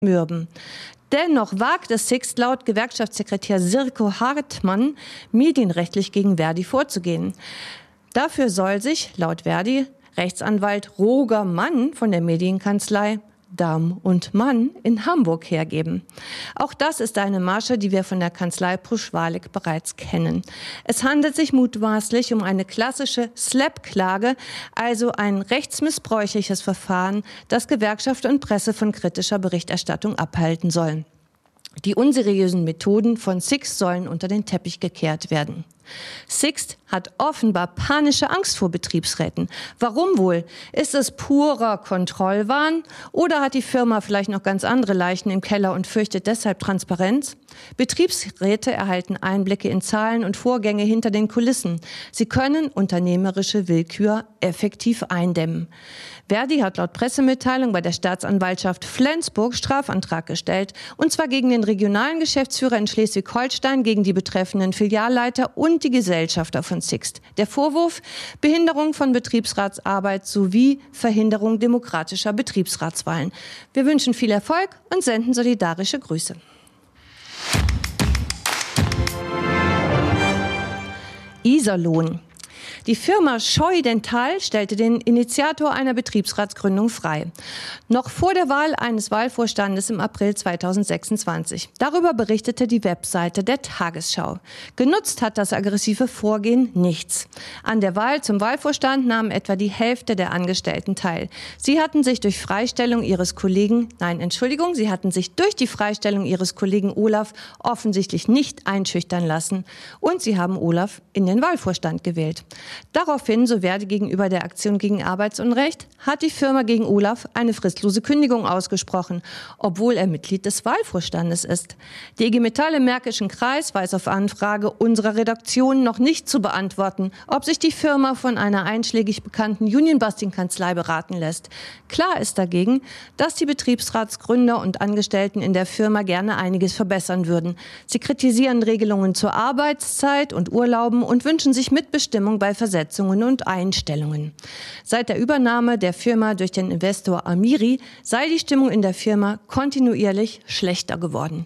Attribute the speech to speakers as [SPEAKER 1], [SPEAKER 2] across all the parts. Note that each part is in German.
[SPEAKER 1] mürben. Dennoch wagt es Sixt laut Gewerkschaftssekretär Sirko Hartmann, medienrechtlich gegen Verdi vorzugehen. Dafür soll sich, laut Verdi, Rechtsanwalt Roger Mann von der Medienkanzlei Damm und Mann in Hamburg hergeben. Auch das ist eine Masche, die wir von der Kanzlei Pruschwalik bereits kennen. Es handelt sich mutmaßlich um eine klassische SLAPP-Klage, also ein rechtsmissbräuchliches Verfahren, das Gewerkschaft und Presse von kritischer Berichterstattung abhalten sollen. Die unseriösen Methoden von Sixt sollen unter den Teppich gekehrt werden. Sixt hat offenbar panische Angst vor Betriebsräten. Warum wohl? Ist es purer Kontrollwahn oder hat die Firma vielleicht noch ganz andere Leichen im Keller und fürchtet deshalb Transparenz? Betriebsräte erhalten Einblicke in Zahlen und Vorgänge hinter den Kulissen. Sie können unternehmerische Willkür effektiv eindämmen. Verdi hat laut Pressemitteilung bei der Staatsanwaltschaft Flensburg Strafantrag gestellt, und zwar gegen den regionalen Geschäftsführer in Schleswig-Holstein, gegen die betreffenden Filialleiter und die Gesellschafter von Sixt. Der Vorwurf: Behinderung von Betriebsratsarbeit sowie Verhinderung demokratischer Betriebsratswahlen. Wir wünschen viel Erfolg und senden solidarische Grüße. Iserlohn. Die Firma Scheu Dental stellte den Initiator einer Betriebsratsgründung frei. Noch vor der Wahl eines Wahlvorstandes im April 2026. Darüber berichtete die Webseite der Tagesschau. Genutzt hat das aggressive Vorgehen nichts. An der Wahl zum Wahlvorstand nahmen etwa die Hälfte der Angestellten teil. Sie hatten sich durch die Freistellung ihres Kollegen Olaf offensichtlich nicht einschüchtern lassen. Und sie haben Olaf in den Wahlvorstand gewählt. Daraufhin, so Verdi gegenüber der Aktion gegen Arbeitsunrecht, hat die Firma gegen Olaf eine fristlose Kündigung ausgesprochen, obwohl er Mitglied des Wahlvorstandes ist. Die IG Metall im Märkischen Kreis weiß auf Anfrage unserer Redaktion noch nicht zu beantworten, ob sich die Firma von einer einschlägig bekannten Union-Busting-Kanzlei beraten lässt. Klar ist dagegen, dass die Betriebsratsgründer und Angestellten in der Firma gerne einiges verbessern würden. Sie kritisieren Regelungen zur Arbeitszeit und Urlauben und wünschen sich Mitbestimmung bei Versetzungen und Einstellungen. Seit der Übernahme der Firma durch den Investor Amiri sei die Stimmung in der Firma kontinuierlich schlechter geworden.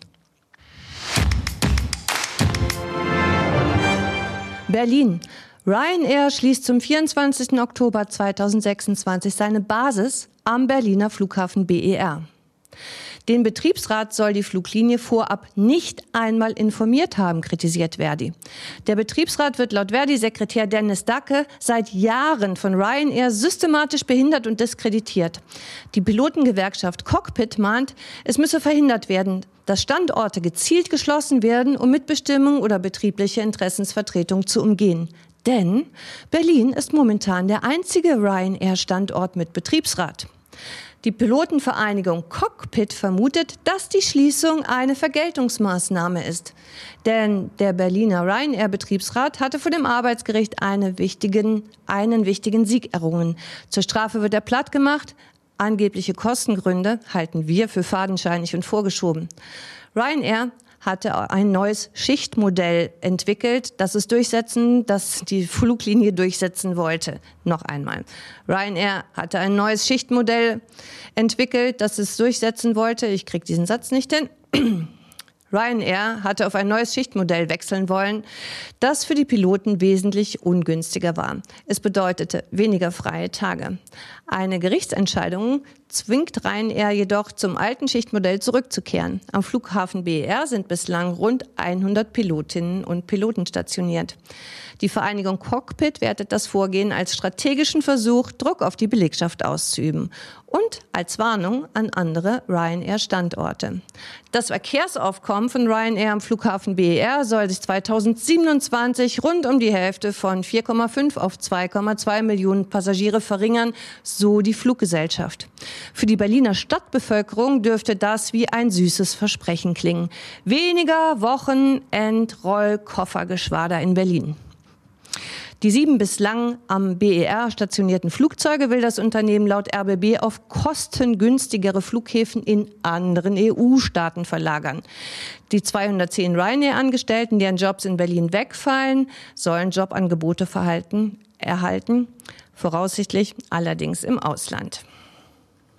[SPEAKER 1] Berlin. Ryanair schließt zum 24. Oktober 2026 seine Basis am Berliner Flughafen BER. Den Betriebsrat soll die Fluglinie vorab nicht einmal informiert haben, kritisiert Verdi. Der Betriebsrat wird laut Verdi-Sekretär Dennis Dacke seit Jahren von Ryanair systematisch behindert und diskreditiert. Die Pilotengewerkschaft Cockpit mahnt, es müsse verhindert werden, dass Standorte gezielt geschlossen werden, um Mitbestimmung oder betriebliche Interessensvertretung zu umgehen. Denn Berlin ist momentan der einzige Ryanair-Standort mit Betriebsrat. Die Pilotenvereinigung Cockpit vermutet, dass die Schließung eine Vergeltungsmaßnahme ist. Denn der Berliner Ryanair-Betriebsrat hatte vor dem Arbeitsgericht einen wichtigen Sieg errungen. Zur Strafe wird er plattgemacht. Angebliche Kostengründe halten wir für fadenscheinig und vorgeschoben. Ryanair hatte ein neues Schichtmodell entwickelt, das die Fluglinie durchsetzen wollte. Noch einmal. Ryanair hatte ein neues Schichtmodell entwickelt, das es durchsetzen wollte. Ich kriege diesen Satz nicht hin. Ryanair hatte auf ein neues Schichtmodell wechseln wollen, das für die Piloten wesentlich ungünstiger war. Es bedeutete weniger freie Tage. Eine Gerichtsentscheidung zwingt Ryanair jedoch, zum alten Schichtmodell zurückzukehren. Am Flughafen BER sind bislang rund 100 Pilotinnen und Piloten stationiert. Die Vereinigung Cockpit wertet das Vorgehen als strategischen Versuch, Druck auf die Belegschaft auszuüben und als Warnung an andere Ryanair-Standorte. Das Verkehrsaufkommen von Ryanair am Flughafen BER soll sich 2027 rund um die Hälfte von 4,5 auf 2,2 Millionen Passagiere verringern, so die Fluggesellschaft. Für die Berliner Stadtbevölkerung dürfte das wie ein süßes Versprechen klingen. Weniger Wochenendrollkoffergeschwader in Berlin. Die 7 bislang am BER stationierten Flugzeuge will das Unternehmen laut RBB auf kostengünstigere Flughäfen in anderen EU-Staaten verlagern. Die 210 Ryanair-Angestellten, deren Jobs in Berlin wegfallen, sollen Jobangebote erhalten, voraussichtlich allerdings im Ausland.